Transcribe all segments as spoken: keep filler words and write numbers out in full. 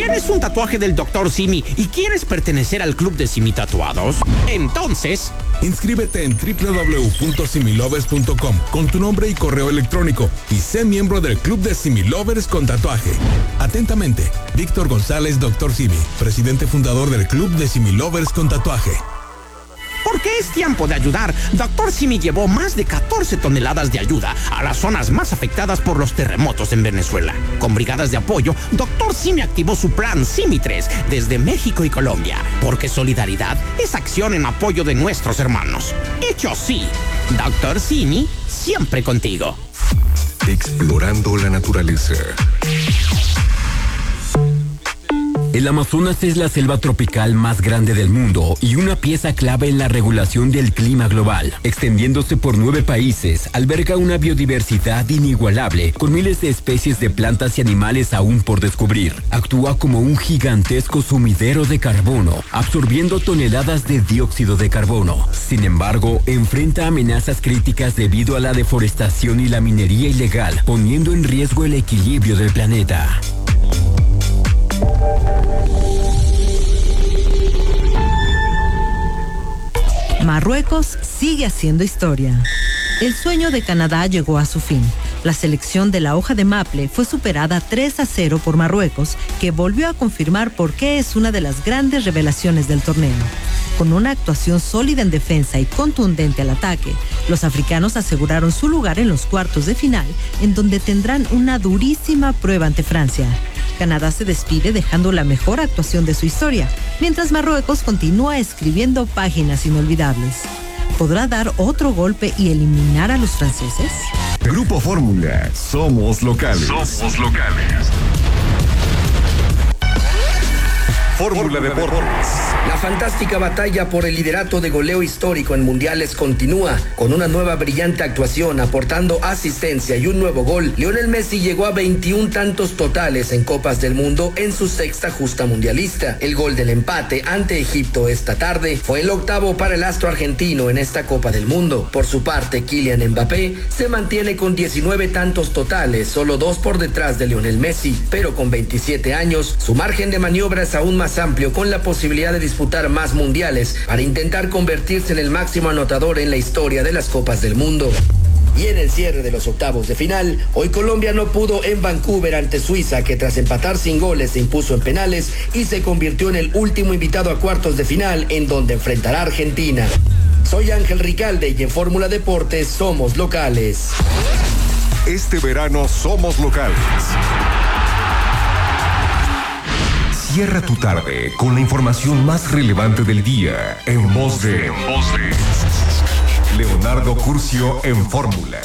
¿Tienes un tatuaje del doctor Simi y quieres pertenecer al club de Simi Tatuados? Entonces, inscríbete en doble u doble u doble u punto similovers punto com con tu nombre y correo electrónico y sé miembro del club de Similovers con tatuaje. Atentamente, Víctor González, doctor Simi, presidente fundador del club de Similovers con tatuaje. Porque es tiempo de ayudar, doctor Simi llevó más de catorce toneladas de ayuda a las zonas más afectadas por los terremotos en Venezuela. Con brigadas de apoyo, doctor Simi activó su plan Simi tres desde México y Colombia, porque solidaridad es acción en apoyo de nuestros hermanos. Hecho sí, doctor Simi, siempre contigo. Explorando la naturaleza. El Amazonas es la selva tropical más grande del mundo y una pieza clave en la regulación del clima global. Extendiéndose por nueve países, alberga una biodiversidad inigualable, con miles de especies de plantas y animales aún por descubrir. Actúa como un gigantesco sumidero de carbono, absorbiendo toneladas de dióxido de carbono. Sin embargo, enfrenta amenazas críticas debido a la deforestación y la minería ilegal, poniendo en riesgo el equilibrio del planeta. Marruecos sigue haciendo historia. El sueño de Canadá llegó a su fin. La selección de la hoja de maple fue superada tres a cero por Marruecos, que volvió a confirmar por qué es una de las grandes revelaciones del torneo. Con una actuación sólida en defensa y contundente al ataque, los africanos aseguraron su lugar en los cuartos de final, en donde tendrán una durísima prueba ante Francia. Canadá se despide dejando la mejor actuación de su historia, mientras Marruecos continúa escribiendo páginas inolvidables. ¿Podrá dar otro golpe y eliminar a los franceses? Grupo Fórmula, somos locales. Somos locales. Fórmula Deportes. La fantástica batalla por el liderato de goleo histórico en mundiales continúa. Con una nueva brillante actuación, aportando asistencia y un nuevo gol, Lionel Messi llegó a veintiún tantos totales en Copas del Mundo en su sexta justa mundialista. El gol del empate ante Egipto esta tarde fue el octavo para el astro argentino en esta Copa del Mundo. Por su parte, Kylian Mbappé se mantiene con diecinueve tantos totales, solo dos por detrás de Lionel Messi, pero con veintisiete años, su margen de maniobra es aún más amplio, con la posibilidad de disputar más mundiales para intentar convertirse en el máximo anotador en la historia de las Copas del Mundo. Y en el cierre de los octavos de final, hoy Colombia no pudo en Vancouver ante Suiza, que tras empatar sin goles se impuso en penales y se convirtió en el último invitado a cuartos de final, en donde enfrentará a Argentina. Soy Ángel Ricalde y en Fórmula Deportes somos locales. Este verano somos locales. Cierra tu tarde con la información más relevante del día en voz de, en voz de Leonardo Curcio en Fórmula.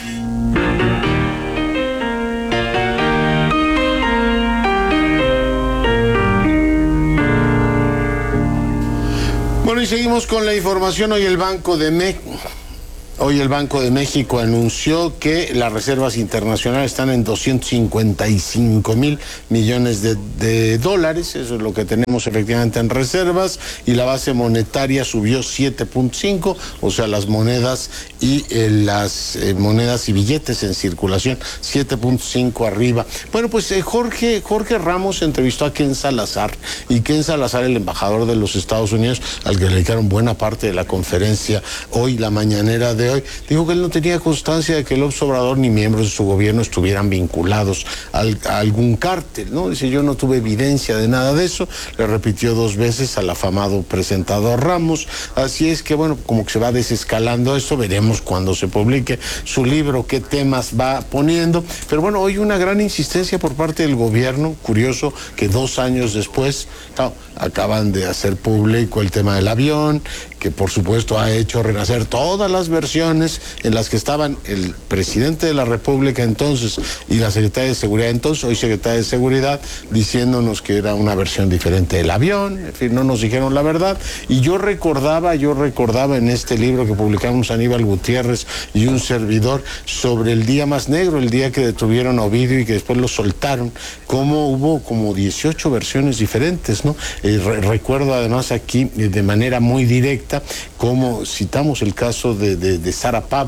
Bueno, y seguimos con la información. Hoy el Banco de México Hoy el Banco de México anunció que las reservas internacionales están en doscientos cincuenta y cinco mil millones de, de dólares. Eso es lo que tenemos efectivamente en reservas. Y la base monetaria subió siete punto cinco, o sea, las monedas y eh, las eh, monedas y billetes en circulación, siete punto cinco arriba. Bueno, pues eh, Jorge, Jorge Ramos entrevistó a Ken Salazar, y Ken Salazar, el embajador de los Estados Unidos, al que le dedicaron buena parte de la conferencia hoy, la mañanera de hoy, dijo que él no tenía constancia de que López Obrador ni miembros de su gobierno estuvieran vinculados al, a algún cártel, ¿no? Dice, yo no tuve evidencia de nada de eso. Le repitió dos veces al afamado presentador Ramos. Así es que, bueno, como que se va desescalando esto. Veremos cuando se publique su libro qué temas va poniendo. Pero bueno, hoy una gran insistencia por parte del gobierno. Curioso que dos años después, claro, acaban de hacer público el tema del avión, que por supuesto ha hecho renacer todas las versiones en las que estaban el presidente de la República entonces y la secretaria de Seguridad entonces, hoy secretaria de Seguridad, diciéndonos que era una versión diferente del avión. En fin, no nos dijeron la verdad. Y yo recordaba, yo recordaba en este libro que publicamos Aníbal Gutiérrez y un servidor sobre el día más negro, el día que detuvieron a Ovidio y que después lo soltaron, cómo hubo como dieciocho versiones diferentes, ¿no? Eh, re- recuerdo además aquí eh, de manera muy directa como citamos el caso de, de, de Sara Pablo,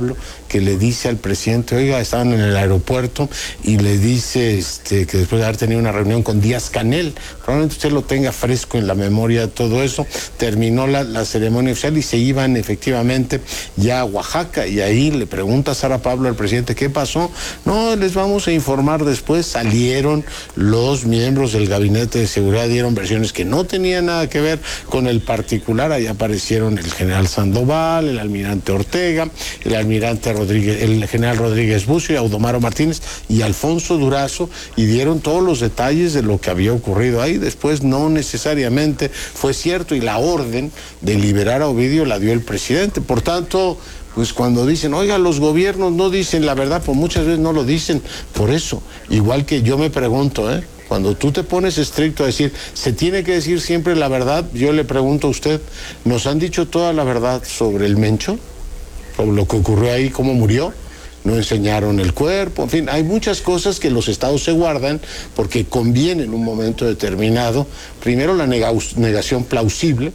que le dice al presidente, oiga, estaban en el aeropuerto y le dice este, que después de haber tenido una reunión con Díaz-Canel, probablemente usted lo tenga fresco en la memoria todo eso, terminó la, la ceremonia oficial y se iban efectivamente ya a Oaxaca, y ahí le pregunta Sara Pablo al presidente, ¿qué pasó? No, les vamos a informar después. Salieron los miembros del gabinete de seguridad, dieron versiones que no tenían nada que ver con el particular. Ahí aparecieron el general Sandoval, el almirante Ortega, el almirante Rodríguez, el general Rodríguez Bucio, Audomaro Martínez y Alfonso Durazo, y dieron todos los detalles de lo que había ocurrido ahí. Después no necesariamente fue cierto, y la orden de liberar a Ovidio la dio el presidente. Por tanto, pues cuando dicen, oiga, los gobiernos no dicen la verdad, pues muchas veces no lo dicen por eso. Igual que yo me pregunto, ¿eh? Cuando tú te pones estricto a decir, se tiene que decir siempre la verdad, yo le pregunto a usted, ¿nos han dicho toda la verdad sobre el Mencho? Sobre lo que ocurrió ahí, cómo murió. No enseñaron el cuerpo, en fin, hay muchas cosas que los estados se guardan porque conviene en un momento determinado, primero la negación plausible,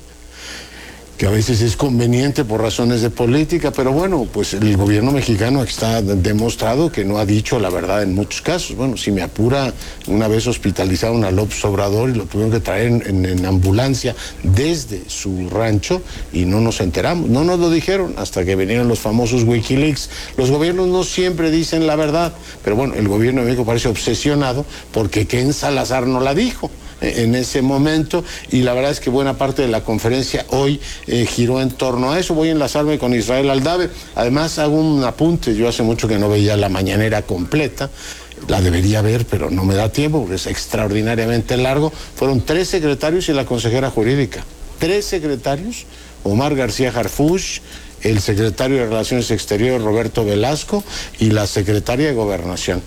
que a veces es conveniente por razones de política, pero bueno, pues el gobierno mexicano está demostrado que no ha dicho la verdad en muchos casos. Bueno, si me apura, una vez hospitalizaron a López Obrador y lo tuvieron que traer en, en, en ambulancia desde su rancho y no nos enteramos, no nos lo dijeron hasta que vinieron los famosos Wikileaks. Los gobiernos no siempre dicen la verdad, pero bueno, el gobierno de México parece obsesionado porque Ken Salazar no la dijo en ese momento, y la verdad es que buena parte de la conferencia hoy eh, giró en torno a eso. Voy a enlazarme con Israel Aldave. Además hago un apunte, yo hace mucho que no veía la mañanera completa, la debería ver, pero no me da tiempo porque es extraordinariamente largo. Fueron tres secretarios y la consejera jurídica, tres secretarios, Omar García Harfuch, el secretario de Relaciones Exteriores Roberto Velasco y la secretaria de Gobernación.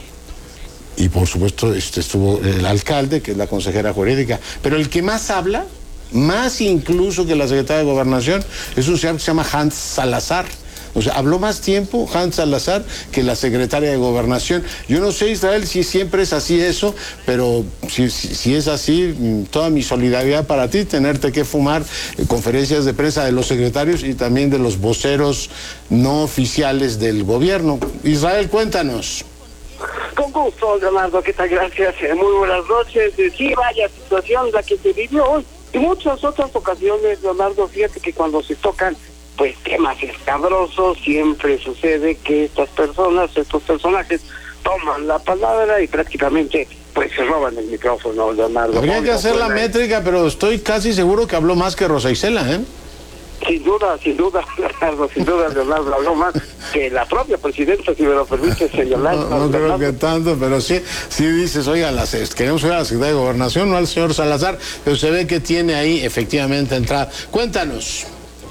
Y por supuesto este, estuvo el alcalde, que es la consejera jurídica. Pero el que más habla, más incluso que la secretaria de Gobernación, es un señor que se llama Hans Salazar. O sea, habló más tiempo Hans Salazar que la secretaria de Gobernación. Yo no sé, Israel, si siempre es así eso, pero si, si, si es así, toda mi solidaridad para ti, tenerte que fumar conferencias de prensa de los secretarios y también de los voceros no oficiales del gobierno. Israel, cuéntanos. Con gusto, Leonardo, ¿qué tal? Gracias, eh, muy buenas noches. Eh, sí, vaya situación la que se vivió hoy y muchas otras ocasiones, Leonardo. Fíjate que cuando se tocan pues temas escabrosos, siempre sucede que estas personas, estos personajes, toman la palabra y prácticamente pues se roban el micrófono, Leonardo. Habría que hacer la métrica, pero estoy casi seguro que habló más que Rosa Isela, ¿eh? Sin duda, sin duda, Leonardo, sin duda, Leonardo habló más que la propia presidenta, si me lo permite señalar. No, no creo que tanto, pero sí, sí dices, oiga, las, queremos ver a la secretaria de Gobernación, no al señor Salazar, pero se ve que tiene ahí efectivamente entrada. Cuéntanos.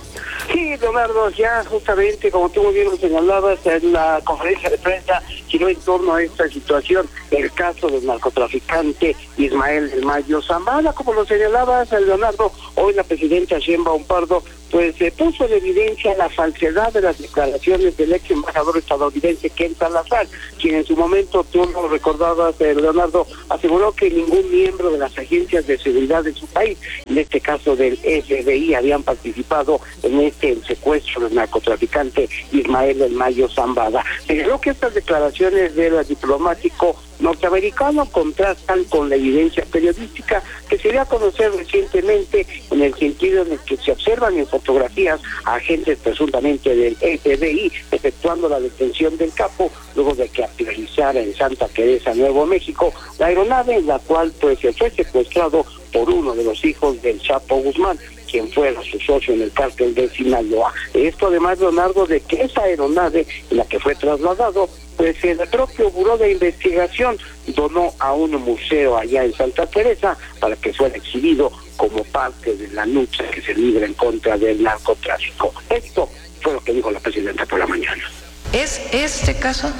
Sí, Leonardo, ya justamente, como tú muy bien lo señalabas, en la conferencia de prensa giró en torno a esta situación, el caso del narcotraficante Ismael del Mayo Zambada. Como lo señalabas, Leonardo, hoy la presidenta Sheinbaum Pardo pues se eh, puso en evidencia la falsedad de las declaraciones del ex embajador estadounidense Ken Salazar, quien en su momento, tú lo recordabas, eh, Leonardo, aseguró que ningún miembro de las agencias de seguridad de su país, en este caso del F B I, habían participado en este el secuestro del narcotraficante Ismael del Mayo Zambada. Señaló que estas declaraciones del diplomático norteamericano contrastan con la evidencia periodística que se dio a conocer recientemente, en el sentido en el que se observan en fotografías a agentes presuntamente del F B I efectuando la detención del capo luego de que aterrizara en Santa Teresa, Nuevo México, la aeronave en la cual pues se fue secuestrado por uno de los hijos del Chapo Guzmán, quien fuera su socio en el cártel de Sinaloa. Esto además, Leonardo, de que esa aeronave en la que fue trasladado, pues el propio Buró de Investigación donó a un museo allá en Santa Teresa para que fuera exhibido como parte de la lucha que se libra en contra del narcotráfico. Esto fue lo que dijo la presidenta por la mañana. Es este caso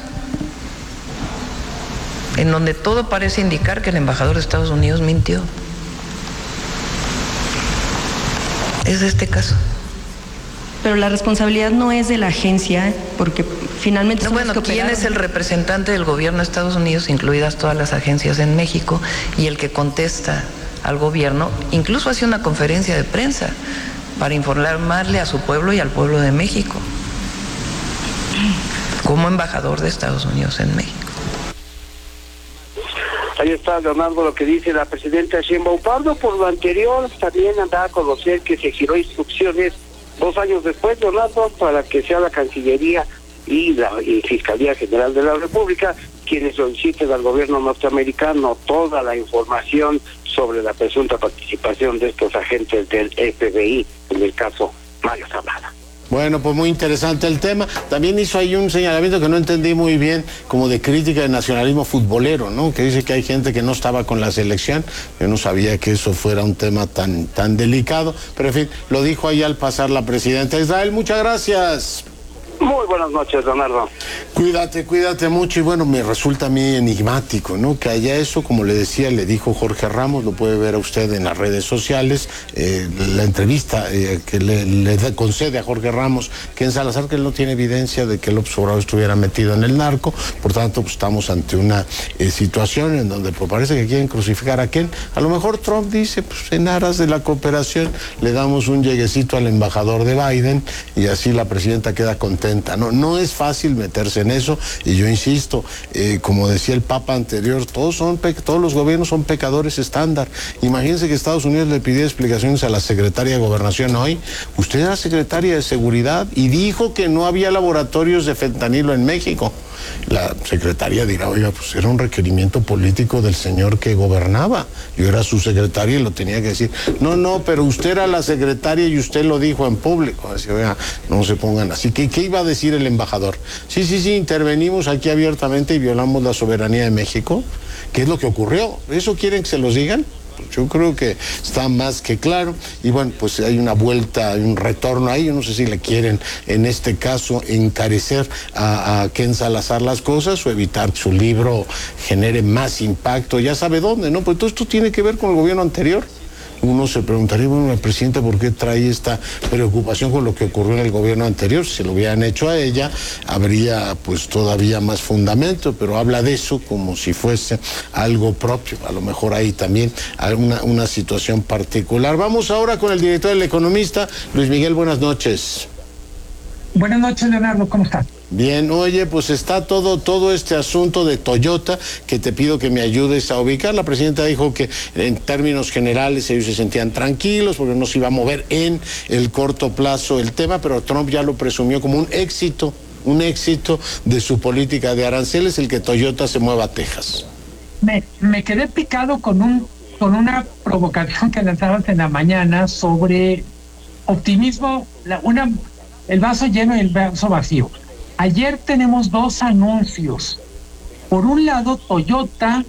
en donde todo parece indicar que el embajador de Estados Unidos mintió. Es este caso. Pero la responsabilidad no es de la agencia, porque finalmente... No, bueno, ¿quién es el representante del gobierno de Estados Unidos, incluidas todas las agencias en México, y el que contesta al gobierno? Incluso hace una conferencia de prensa para informarle a su pueblo y al pueblo de México. como embajador de Estados Unidos en México. Ahí está, Leonardo, lo que dice la presidenta Sheinbaum Pardo. Por lo anterior, también andaba a conocer que se giró instrucciones dos años después, Leonardo, para que sea la Cancillería y la y Fiscalía General de la República quienes soliciten al gobierno norteamericano toda la información sobre la presunta participación de estos agentes del F B I en el caso Mario Zambada. Bueno, pues muy interesante el tema. También hizo ahí un señalamiento que no entendí muy bien, como de crítica del nacionalismo futbolero, ¿no? Que dice que hay gente que no estaba con la selección. Yo no sabía que eso fuera un tema tan, tan delicado, pero en fin, lo dijo ahí al pasar la presidenta Israel. Muchas gracias. Muy buenas noches, Leonardo. Cuídate, cuídate mucho. Y bueno, me resulta a mí enigmático, ¿no? Que haya eso, como le decía, le dijo Jorge Ramos, lo puede ver a usted en las redes sociales, eh, la entrevista eh, que le, le concede a Jorge Ramos, que en Salazar, que él no tiene evidencia de que López Obrador estuviera metido en el narco. Por tanto, pues, estamos ante una eh, situación en donde pues, parece que quieren crucificar a quién. A lo mejor Trump dice, pues en aras de la cooperación, le damos un lleguecito al embajador de Biden y así la presidenta queda contenta. No, no es fácil meterse en eso y yo insisto, eh, como decía el Papa anterior, todos son todos los gobiernos son pecadores estándar. Imagínense que Estados Unidos le pidió explicaciones a la secretaria de Gobernación hoy. Usted era secretaria de Seguridad y dijo que no había laboratorios de fentanilo en México. La secretaria dirá, oiga, pues era un requerimiento político del señor que gobernaba. Yo era su secretaria y lo tenía que decir. No, no, pero usted era la secretaria y usted lo dijo en público. Así, oiga, no se pongan así. ¿Qué, qué iba a decir el embajador? Sí, sí, sí, intervenimos aquí abiertamente y violamos la soberanía de México. ¿Qué es lo que ocurrió? ¿Eso quieren que se los digan? Yo creo que está más que claro y bueno, pues hay una vuelta, hay un retorno ahí. Yo no sé si le quieren en este caso encarecer a, a Ken Salazar las cosas o evitar que su libro genere más impacto, ya sabe dónde, ¿no? Pues todo esto tiene que ver con el gobierno anterior. Uno se preguntaría, bueno, la presidenta, ¿por qué trae esta preocupación con lo que ocurrió en el gobierno anterior? Si lo hubieran hecho a ella, habría pues todavía más fundamento, pero habla de eso como si fuese algo propio. A lo mejor ahí también hay una, una situación particular. Vamos ahora con el director del Economista, Luis Miguel, buenas noches. Buenas noches, Leonardo, ¿cómo estás? Bien, oye, pues está todo todo este asunto de Toyota que te pido que me ayudes a ubicar. La presidenta dijo que en términos generales ellos se sentían tranquilos porque no se iba a mover en el corto plazo el tema, pero Trump ya lo presumió como un éxito, un éxito de su política de aranceles, el que Toyota se mueva a Texas. Me, me quedé picado con un con una provocación que lanzabas en la mañana sobre optimismo, la, una el vaso lleno y el vaso vacío. Ayer tenemos dos anuncios. Por un lado, Toyota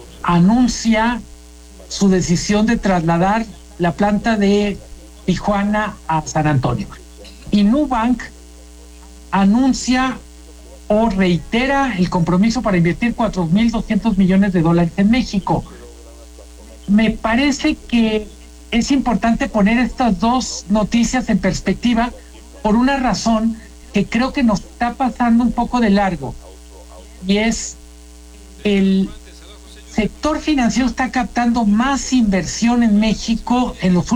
anuncia su decisión de trasladar la planta de Tijuana a San Antonio. Y Nubank anuncia o reitera el compromiso para invertir cuatro mil doscientos millones de dólares en México. Me parece que es importante poner estas dos noticias en perspectiva por una razón que creo que nos está pasando un poco de largo, y es el sector financiero está captando más inversión en México en los últimos